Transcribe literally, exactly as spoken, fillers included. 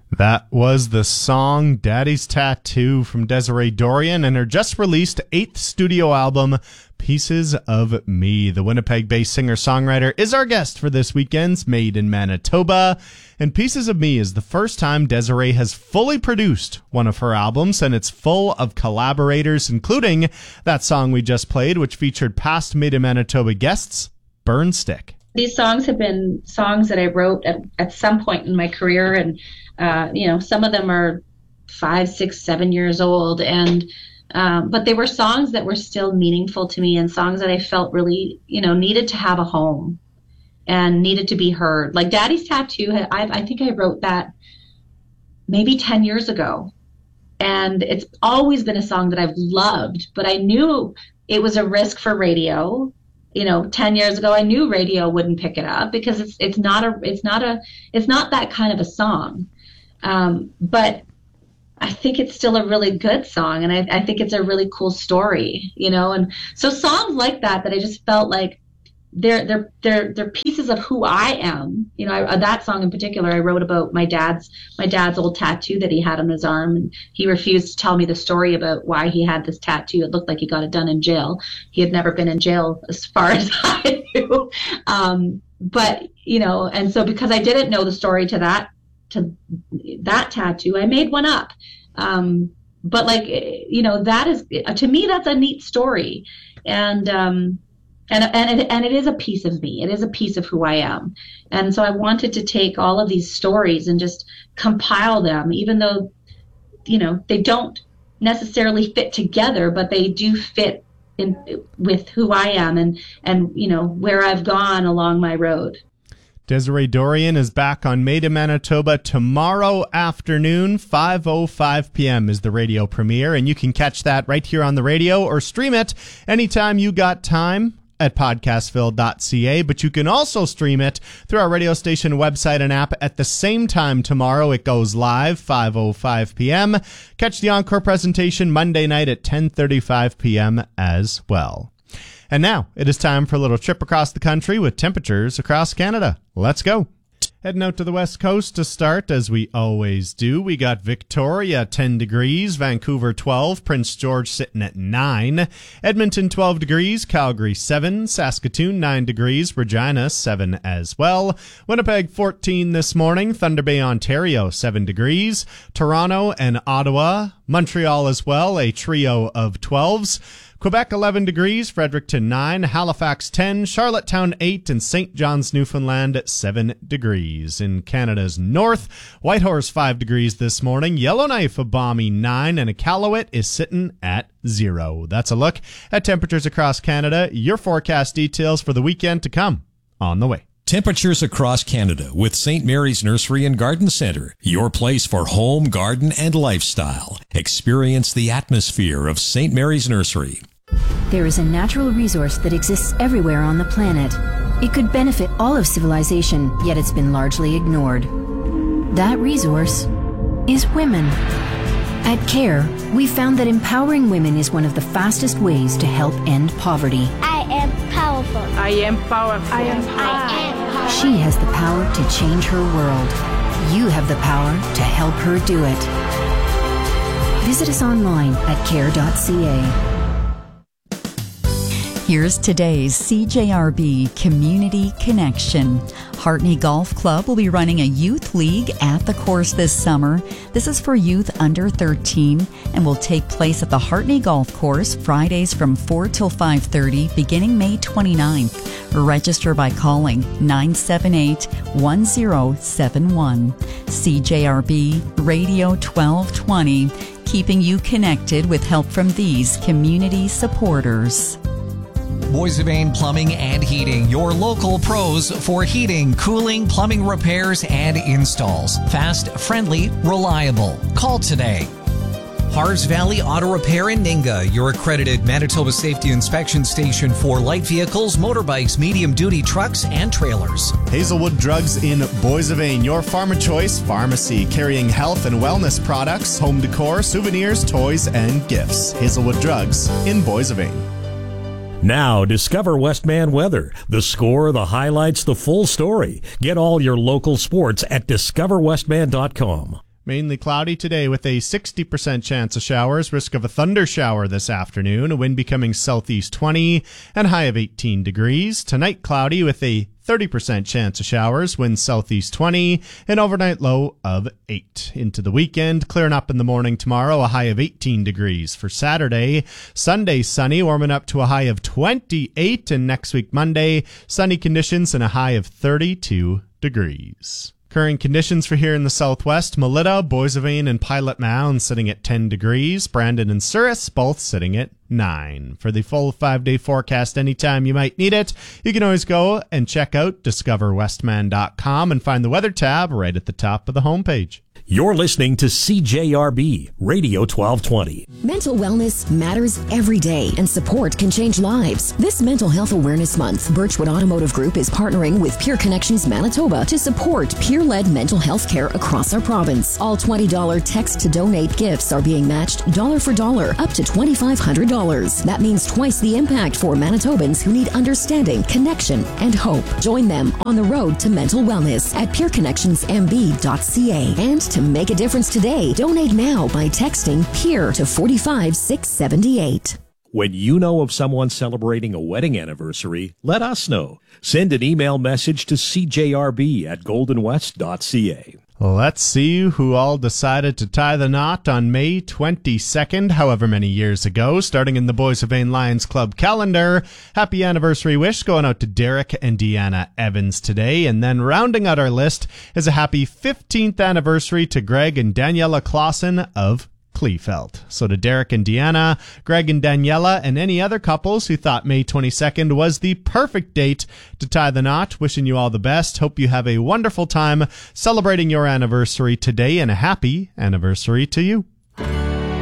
That was the song Daddy's Tattoo from Desiree Dorian and her just-released eighth studio album, Pieces of Me. The Winnipeg-based singer-songwriter is our guest for this weekend's Made in Manitoba. And Pieces of Me is the first time Desiree has fully produced one of her albums, and it's full of collaborators, including that song we just played, which featured past Made in Manitoba guests, Burn Stick. These songs have been songs that I wrote at, at some point in my career, and uh, you know, some of them are five, six, seven years old, and um, but they were songs that were still meaningful to me, and songs that I felt really, you know, needed to have a home and needed to be heard. Like Daddy's Tattoo, I, I think I wrote that maybe ten years ago, and it's always been a song that I've loved, but I knew it was a risk for radio. You know, ten years ago, I knew radio wouldn't pick it up because it's it's not a it's not a it's not that kind of a song. Um, but I think it's still a really good song, and I, I think it's a really cool story. You know, and so songs like that that I just felt like they're they're they're they're pieces of who I am. You know, I, that song in particular, I wrote about my dad's my dad's old tattoo that he had on his arm, and he refused to tell me the story about why he had this tattoo. It looked like he got it done in jail. He had never been in jail, as far as I knew. Um, but you know, and so because I didn't know the story to that to that tattoo, I made one up. Um, but like, you know, that is, to me, that's a neat story, and. Um, And and it, and it is a piece of me. It is a piece of who I am. And so I wanted to take all of these stories and just compile them, even though, you know, they don't necessarily fit together, but they do fit in with who I am and, and you know, where I've gone along my road. Desiree Dorian is back on Made in Manitoba tomorrow afternoon. five oh five p.m. is the radio premiere, and you can catch that right here on the radio or stream it anytime you got time at podcastville dot c a, but you can also stream it through our radio station website and app at the same time tomorrow. It goes live five oh five p.m. Catch the encore presentation Monday night at ten thirty-five p.m. as well. And now it is time for a little trip across the country with temperatures across Canada. Let's go. Heading out to the west coast to start, as we always do. We got Victoria, ten degrees, Vancouver, twelve, Prince George sitting at nine, Edmonton, twelve degrees, Calgary, seven, Saskatoon, nine degrees, Regina, seven as well, Winnipeg, fourteen this morning, Thunder Bay, Ontario, seven degrees, Toronto and Ottawa, Montreal as well, a trio of twelves, Quebec, eleven degrees, Fredericton, nine, Halifax, ten, Charlottetown, eight, and Saint John's, Newfoundland, seven degrees. In Canada's north, Whitehorse, five degrees this morning, Yellowknife, a balmy nine, and Iqaluit is sitting at zero. That's a look at temperatures across Canada. Your forecast details for the weekend to come on the way. Temperatures across Canada with Saint Mary's Nursery and Garden Centre, your place for home, garden, and lifestyle. Experience the atmosphere of Saint Mary's Nursery. There is a natural resource that exists everywhere on the planet. It could benefit all of civilization, yet it's been largely ignored. That resource is women. At CARE, we found that empowering women is one of the fastest ways to help end poverty. I am powerful. I am powerful. I am powerful. I am powerful. She has the power to change her world. You have the power to help her do it. Visit us online at care dot c a. Here's today's C J R B Community Connection. Hartney Golf Club will be running a youth league at the course this summer. This is for youth under thirteen and will take place at the Hartney Golf Course Fridays from four till five thirty beginning May twenty-ninth. Register by calling nine seven eight, one zero seven one. C J R B Radio twelve twenty, keeping you connected with help from these community supporters. Boissevain Plumbing and Heating, your local pros for heating, cooling, plumbing repairs, and installs. Fast, friendly, reliable. Call today. Harves Valley Auto Repair in Ninga, your accredited Manitoba Safety Inspection Station for light vehicles, motorbikes, medium-duty trucks, and trailers. Hazelwood Drugs in Boissevain, your farm of choice pharmacy, carrying health and wellness products, home decor, souvenirs, toys, and gifts. Hazelwood Drugs in Boissevain. Now, discover Westman Weather. The score, the highlights, the full story. Get all your local sports at discover westman dot com. Mainly cloudy today with a sixty percent chance of showers, risk of a thunder shower this afternoon, a wind becoming southeast twenty, and high of eighteen degrees. Tonight cloudy with a thirty percent chance of showers, wind southeast twenty, an overnight low of eight. Into the weekend, clearing up in the morning tomorrow, a high of eighteen degrees. For Saturday, Sunday sunny, warming up to a high of twenty-eight, and next week Monday, sunny conditions and a high of thirty-two degrees. Current conditions for here in the southwest, Melita, Boissevain, and Pilot Mound sitting at ten degrees. Brandon and Souris both sitting at nine. For the full five-day forecast anytime you might need it, you can always go and check out discover westman dot com and find the weather tab right at the top of the homepage. You're listening to C J R B Radio twelve twenty. Mental wellness matters every day, and support can change lives. This Mental Health Awareness Month, Birchwood Automotive Group is partnering with Peer Connections Manitoba to support peer-led mental health care across our province. All twenty dollars text-to-donate gifts are being matched dollar for dollar, up to twenty-five hundred dollars. That means twice the impact for Manitobans who need understanding, connection, and hope. Join them on the road to mental wellness at peer connections m b dot c a. And to make a difference today, donate now by texting PEER to four five six seven eight. When you know of someone celebrating a wedding anniversary, let us know. Send an email message to c j r b at golden west dot c a. Let's see who all decided to tie the knot on May twenty-second, however many years ago, starting in the Boissevain Lions Club calendar. Happy anniversary wish going out to Derek and Deanna Evans today. And then rounding out our list is a happy fifteenth anniversary to Greg and Daniela Clausen of Kleefeld. So to Derek and Deanna, Greg and Daniela, and any other couples who thought May twenty-second was the perfect date to tie the knot, wishing you all the best. Hope you have a wonderful time celebrating your anniversary today, and a happy anniversary to you.